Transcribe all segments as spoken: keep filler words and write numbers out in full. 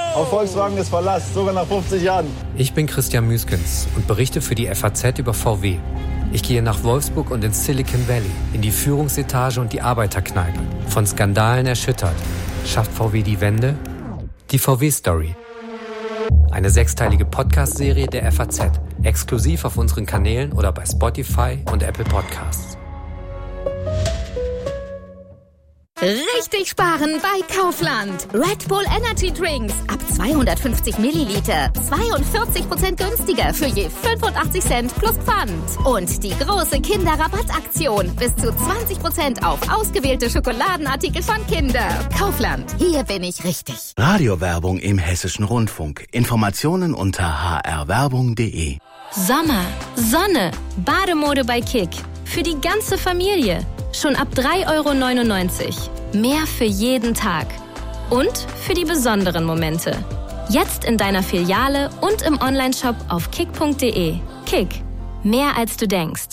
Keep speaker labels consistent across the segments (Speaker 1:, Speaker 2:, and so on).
Speaker 1: Auf Volkswagen ist Verlass, sogar nach fünfzig Jahren.
Speaker 2: Ich bin Christian Müskens und berichte für die F A Z über V W. Ich gehe nach Wolfsburg und ins Silicon Valley, in die Führungsetage und die Arbeiterkneipe. Von Skandalen erschüttert. Schafft V W die Wende? Die V W-Story. Eine sechsteilige Podcast-Serie der F A Z. Exklusiv auf unseren Kanälen oder bei Spotify und Apple Podcasts.
Speaker 3: Richtig sparen bei Kaufland. Red Bull Energy Drinks ab zweihundertfünfzig Milliliter. zweiundvierzig Prozent günstiger für je fünfundachtzig Cent plus Pfand. Und die große Kinderrabattaktion. Bis zu zwanzig Prozent auf ausgewählte Schokoladenartikel von Kinder. Kaufland. Hier bin ich richtig.
Speaker 4: Radiowerbung im Hessischen Rundfunk. Informationen unter h r werbung punkt d e.
Speaker 5: Sommer, Sonne, Bademode bei Kick. Für die ganze Familie. Schon ab drei Euro neunundneunzig. Mehr für jeden Tag. Und für die besonderen Momente. Jetzt in deiner Filiale und im Onlineshop auf kick punkt de. Kick. Mehr als du denkst.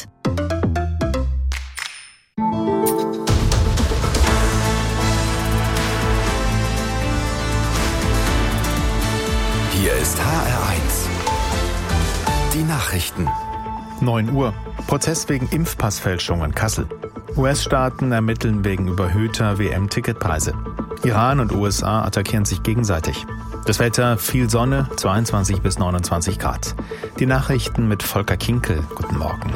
Speaker 6: Hier ist H R eins. Die Nachrichten.
Speaker 7: neun Uhr. Prozess wegen Impfpassfälschung in Kassel. U S-Staaten ermitteln wegen überhöhter W M-Ticketpreise. Iran und U S A attackieren sich gegenseitig. Das Wetter, viel Sonne, zweiundzwanzig bis neunundzwanzig Grad. Die Nachrichten mit Volker Kinkel. Guten Morgen.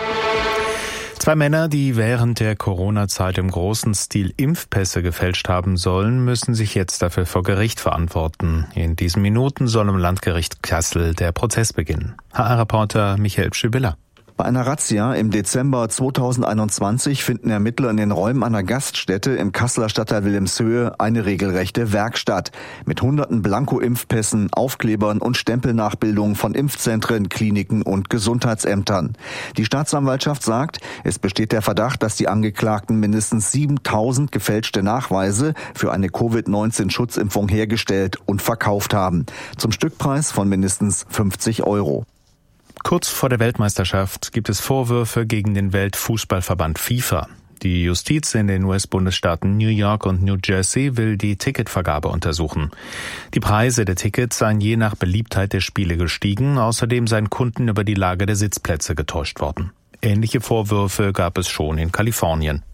Speaker 7: Zwei Männer, die während der Corona-Zeit im großen Stil Impfpässe gefälscht haben sollen, müssen sich jetzt dafür vor Gericht verantworten. In diesen Minuten soll im Landgericht Kassel der Prozess beginnen. H R-Reporter Michael Pschibilla.
Speaker 8: Bei einer Razzia im Dezember zweitausendeinundzwanzig finden Ermittler in den Räumen einer Gaststätte im Kasseler Stadtteil Wilhelmshöhe eine regelrechte Werkstatt mit hunderten Blanko-Impfpässen, Aufklebern und Stempelnachbildungen von Impfzentren, Kliniken und Gesundheitsämtern. Die Staatsanwaltschaft sagt, es besteht der Verdacht, dass die Angeklagten mindestens siebentausend gefälschte Nachweise für eine Covid neunzehn Schutzimpfung hergestellt und verkauft haben. Zum Stückpreis von mindestens fünfzig Euro.
Speaker 7: Kurz vor der Weltmeisterschaft gibt es Vorwürfe gegen den Weltfußballverband FIFA. Die Justiz in den U S-Bundesstaaten New York und New Jersey will die Ticketvergabe untersuchen. Die Preise der Tickets seien je nach Beliebtheit der Spiele gestiegen. Außerdem seien Kunden über die Lage der Sitzplätze getäuscht worden. Ähnliche Vorwürfe gab es schon in Kalifornien.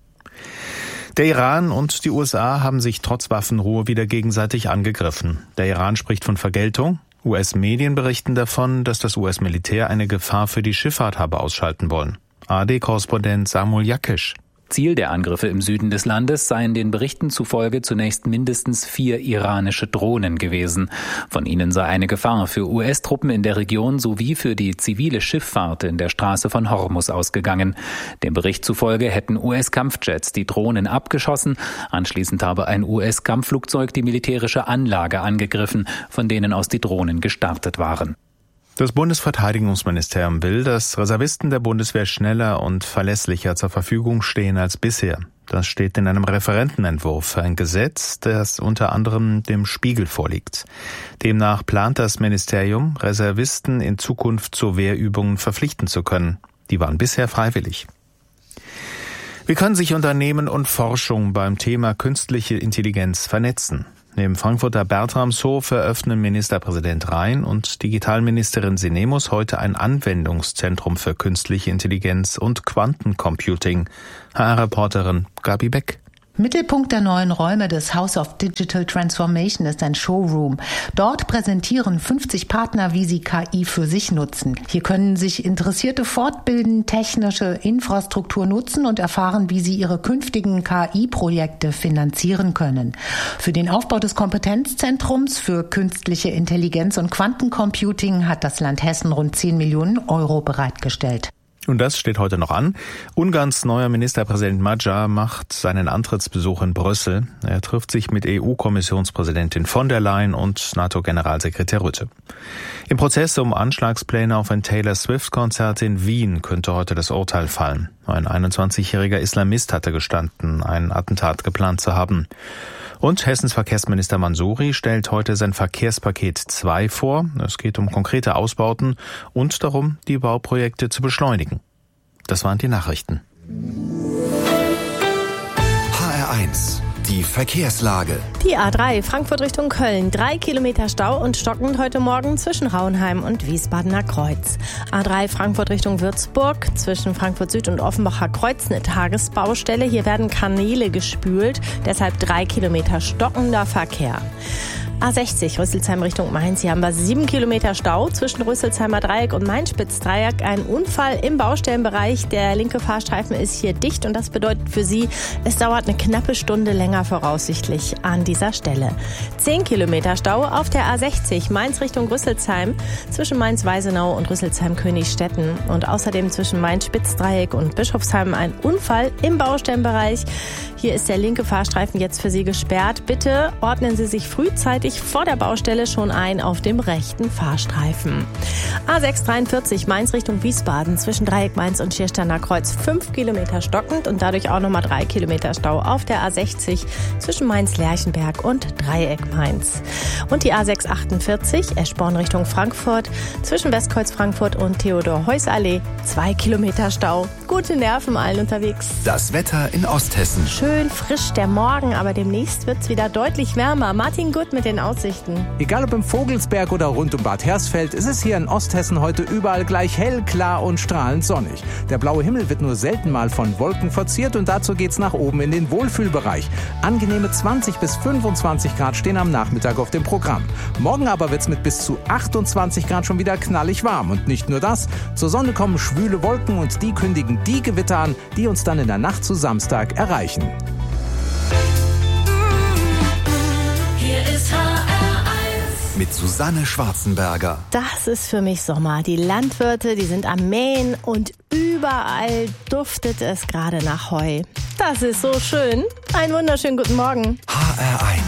Speaker 7: Der Iran und die U S A haben sich trotz Waffenruhe wieder gegenseitig angegriffen. Der Iran spricht von Vergeltung. U S-Medien berichten davon, dass das U S-Militär eine Gefahr für die Schifffahrt habe ausschalten wollen. A R D-Korrespondent Samuel Yakisch.
Speaker 9: Ziel der Angriffe im Süden des Landes seien den Berichten zufolge zunächst mindestens vier iranische Drohnen gewesen. Von ihnen sei eine Gefahr für U S-Truppen in der Region sowie für die zivile Schifffahrt in der Straße von Hormuz ausgegangen. Dem Bericht zufolge hätten U S-Kampfjets die Drohnen abgeschossen. Anschließend habe ein U S-Kampfflugzeug die militärische Anlage angegriffen, von denen aus die Drohnen gestartet waren.
Speaker 7: Das Bundesverteidigungsministerium will, dass Reservisten der Bundeswehr schneller und verlässlicher zur Verfügung stehen als bisher. Das steht in einem Referentenentwurf für ein Gesetz, das unter anderem dem Spiegel vorliegt. Demnach plant das Ministerium, Reservisten in Zukunft zu Wehrübungen verpflichten zu können. Die waren bisher freiwillig. Wie können sich Unternehmen und Forschung beim Thema künstliche Intelligenz vernetzen? Im Frankfurter Bertramshof eröffnen Ministerpräsident Rhein und Digitalministerin Sinemus heute ein Anwendungszentrum für künstliche Intelligenz und Quantencomputing. H R-Reporterin Gabi Beck.
Speaker 10: Mittelpunkt der neuen Räume des House of Digital Transformation ist ein Showroom. Dort präsentieren fünfzig Partner, wie sie K I für sich nutzen. Hier können sich Interessierte fortbilden, technische Infrastruktur nutzen und erfahren, wie sie ihre künftigen K I-Projekte finanzieren können. Für den Aufbau des Kompetenzzentrums für künstliche Intelligenz und Quantencomputing hat das Land Hessen rund zehn Millionen Euro bereitgestellt.
Speaker 7: Und das steht heute noch an. Ungarns neuer Ministerpräsident Magyar macht seinen Antrittsbesuch in Brüssel. Er trifft sich mit E U-Kommissionspräsidentin von der Leyen und NATO-Generalsekretär Rutte. Im Prozess um Anschlagspläne auf ein Taylor Swift-Konzert in Wien könnte heute das Urteil fallen. Ein einundzwanzigjähriger Islamist hatte gestanden, ein Attentat geplant zu haben. Und Hessens Verkehrsminister Mansouri stellt heute sein Verkehrspaket zwei vor. Es geht um konkrete Ausbauten und darum, die Bauprojekte zu beschleunigen. Das waren die Nachrichten.
Speaker 6: H R eins, Die Verkehrslage.
Speaker 11: Die A drei Frankfurt Richtung Köln. Drei Kilometer Stau und stockend heute Morgen zwischen Rauenheim und Wiesbadener Kreuz. A drei Frankfurt Richtung Würzburg. Zwischen Frankfurt Süd und Offenbacher Kreuz eine Tagesbaustelle. Hier werden Kanäle gespült. Deshalb drei Kilometer stockender Verkehr. A sechzig Rüsselsheim Richtung Mainz. Hier haben wir sieben Kilometer Stau zwischen Rüsselsheimer Dreieck und Main-Spitz-Dreieck. Ein Unfall im Baustellenbereich. Der linke Fahrstreifen ist hier dicht und das bedeutet für Sie, es dauert eine knappe Stunde länger voraussichtlich an dieser Stelle. zehn Kilometer Stau auf der A sechzig Mainz Richtung Rüsselsheim zwischen Mainz-Weisenau und Rüsselsheim-Königstetten. Und außerdem zwischen Main-Spitz-Dreieck und Bischofsheim ein Unfall im Baustellenbereich. Hier ist der linke Fahrstreifen jetzt für Sie gesperrt. Bitte ordnen Sie sich frühzeitig vor der Baustelle schon ein auf dem rechten Fahrstreifen. A sechs dreiundvierzig Mainz Richtung Wiesbaden zwischen Dreieck Mainz und Schiersteiner Kreuz fünf Kilometer stockend und dadurch auch nochmal drei Kilometer Stau auf der A sechzig zwischen Mainz-Lerchenberg und Dreieck Mainz. Und die A sechs achtundvierzig Eschborn Richtung Frankfurt zwischen Westkreuz Frankfurt und Theodor-Heuss-Allee zwei Kilometer Stau. Gute Nerven allen unterwegs.
Speaker 6: Das Wetter in Osthessen.
Speaker 11: Schön frisch der Morgen, aber demnächst wird's wieder deutlich wärmer. Martin Gutt mit den Aussichten.
Speaker 12: Egal ob im Vogelsberg oder rund um Bad Hersfeld, ist es hier in Osthessen heute überall gleich hell, klar und strahlend sonnig. Der blaue Himmel wird nur selten mal von Wolken verziert und dazu geht's nach oben in den Wohlfühlbereich. Angenehme zwanzig bis fünfundzwanzig Grad stehen am Nachmittag auf dem Programm. Morgen aber wird's mit bis zu achtundzwanzig Grad schon wieder knallig warm. Und nicht nur das, zur Sonne kommen schwüle Wolken und die kündigen die Gewitter an, die uns dann in der Nacht zu Samstag erreichen.
Speaker 6: Mit Susanne Schwarzenberger.
Speaker 11: Das ist für mich Sommer. Die Landwirte, die sind am Mähen und überall duftet es gerade nach Heu. Das ist so schön. Einen wunderschönen guten Morgen.
Speaker 6: H R eins.